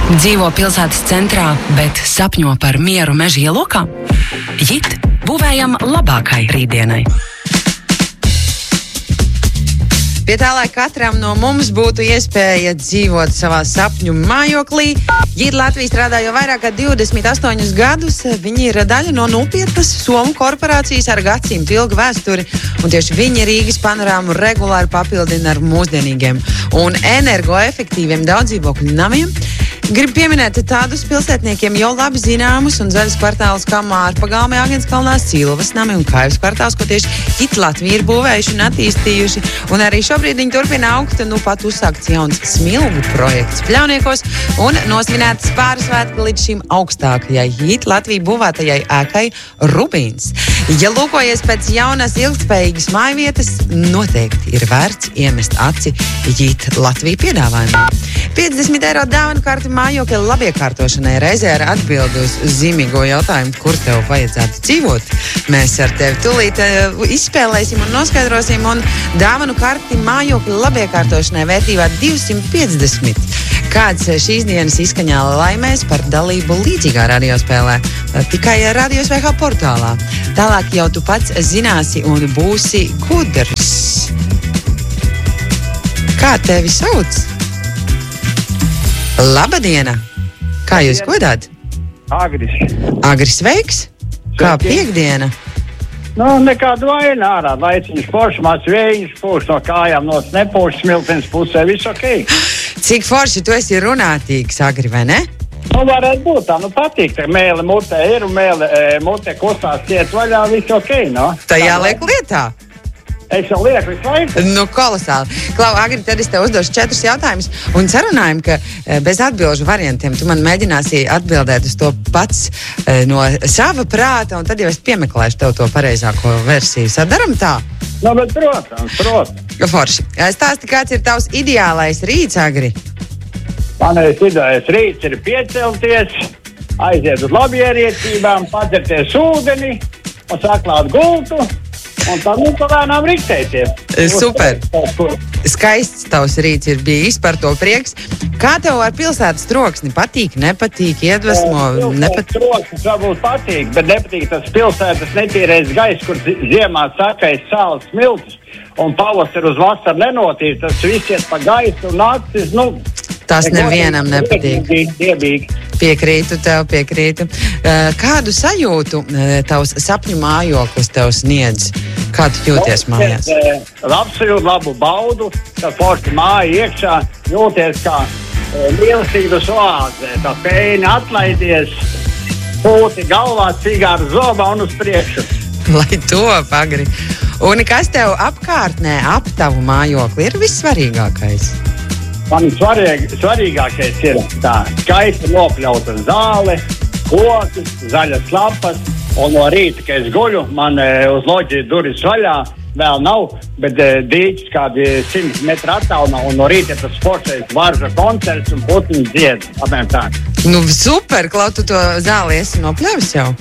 Dzīvo pilsētas centrā, bet sapņo par mieru meža ielokā? JIT būvējam labākai rītdienai. Pie tā, lai katram no mums būtu iespēja dzīvot savā sapņu mājoklī, JIT Latvija strādā jau vairāk kā 28 gadus. Viņi ir daļa no nopietnas somu korporācijas ar gadsimtu ilgu vēsturi, un tieši viņi Rīgas panorāmu regulāri papildina ar mūsdienīgiem un energoefektīviem daudzdzīvokļu namiem. Gribu pieminēt tādus pilsētniekiem jau labi zināmus un zaļas kvartālus kā Mārpagalma, Jāgenskalnā, Silvas nami un Kaivas kvartāls, ko tieši JIT Latvija ir būvējuši un attīstījuši. Un arī šobrīd viņi turpina augt, pat uzsākts jauns smilgu projekts Pļauniekos un nosvinētas pārsvētki līdz šim augstākajai JIT Latvija būvētajai ēkai Rubīns. Ja lūkojies pēc jaunas ilgtspējīgas mājvietas, noteikti ir vērts iemest aci JIT Latvija piedāvājumā. 50 eiro dāvanu karti mājokļa labiekārtošanai reizē ar atbildi uz zīmīgo jautājumu, kur tev vajadzētu dzīvot. Mēs ar tevi tūlīt izspēlēsim un noskaidrosim, un dāvanu karti mājokļa labiekārtošanai vērtībā 250. Kāds šīs dienas izskaņā laimēs par dalību līdzīgā radiospēlē, tikai Radio SVH portālā. Tālāk jau tu pats zināsi un būsi gudrs. Kā tevi sauc? Labadiena! Kā jūs godāt? Agris. Agris, sveiks! Kā piekdiena? Nekādu vainu ārā. Laiciņš foršs, mās vējiņš pūš no kājām, nos nepūš smiltens pusē, viss ok. Cik forši tu esi runātīgs, Agri, vai ne? Varētu būt tā, patīk, tā mēle mutē ir un mēle mutē kustās ciet vaļā, viss ok, Tā jāliek lietā. Es jau lieku visu laiku. Kolosāli. Klau, Agri, tad es tev uzdošu 4 jautājumus un sarunājam, ka bez atbilžu variantiem tu man mēģināsi atbildēt uz to pats no sava prāta, un tad jau es piemeklēšu tev to pareizāko versiju. Sadaram tā? Bet protams. Forši. Stāsti, kāds ir tavs ideālais rīts, Agri? Manais ideālais rīts ir piecelties, aiziet uz labierīcībām, padzerties ūdeni un saklāt gultu. Un tā lēnām riktēties. Super. Skaists tavs rīts ir bijis, par to prieks. Kā tev ar pilsētas troksni? Patīk, nepatīk, iedvesmo? Troksnis varbūt patīk, bet nepatīk tas pilsētas netīrais gaiss, kur ziemā sakais sāls smiltis un pavasar uz vasaru nenotīr. Tas viss iet pa gaisu un naktis, Tas nevienam nepatīk. Diebīgi. Piekrītu. Kādu sajūtu tavs sapņu mājoklis tev sniedz? Kā tu jūties mājās? Labsajūtu, labu baudu, ka forši māja iekšā jūties kā mīlestības oāzē. Tā pēni atlaidies, pūti galvā, cigāru zobā un uz priekšu. Lai top, Agri. Un kas tev apkārtnē, ap tavu mājokli ir vissvarīgākais? Man svarīgākais ir tā skaista nopļauta zāle, koki, zaļas lapas, un no rīta, kad es guļu, man uz loģiju durvis vaļā vēl nav, bet dīķis kādi 100 metru attālumā, un no rīta tas foršais varža koncerts un putniņš dzied. Apmēram tā. Super, Klau, tu to zāli esi nopļāvis jau?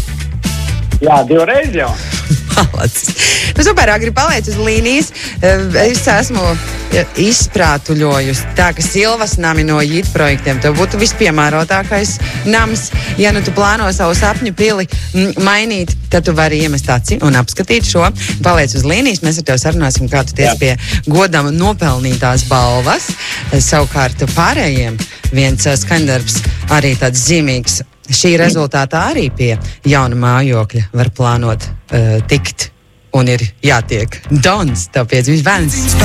Jā, 2 reizes jau. Malacis. Super, Agri, paliec uz līnijas. Es esmu izprātuļojusi tā, ka Silvas nami no JIT projektiem tev būtu vispiemērotākais nams. Ja tu plāno savu sapņu pili mainīt, tad tu vari iemest aci un apskatīt šo. Paliec uz līnijas, mēs ar tev sarunāsim, kā tu ties pie godam nopelnītās balvas. Savukārt pārējiem viens skaņdarbs arī tāds zīmīgs. Šī rezultātā arī pie jauna mājokļa var plānot tikt un ir jātiek. Dons, tev piedzimst bērns.